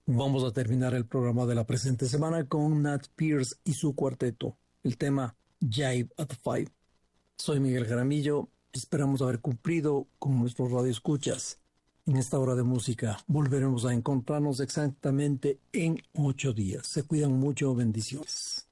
Vamos a terminar el programa de la presente semana con Nat Pierce y su cuarteto, el tema Jive at Five. Soy Miguel Jaramillo, esperamos haber cumplido con nuestros radioescuchas. En esta hora de música volveremos a encontrarnos exactamente en 8 días. Se cuidan mucho, bendiciones.